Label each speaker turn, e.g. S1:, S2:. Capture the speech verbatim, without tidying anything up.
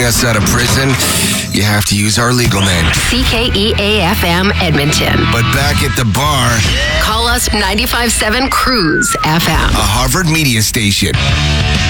S1: us out of prison, you have to use our legal name.
S2: C K E A F M Edmonton.
S1: But back at the bar,
S2: Call us ninety-five point seven Cruise F M.
S1: a Harvard media station.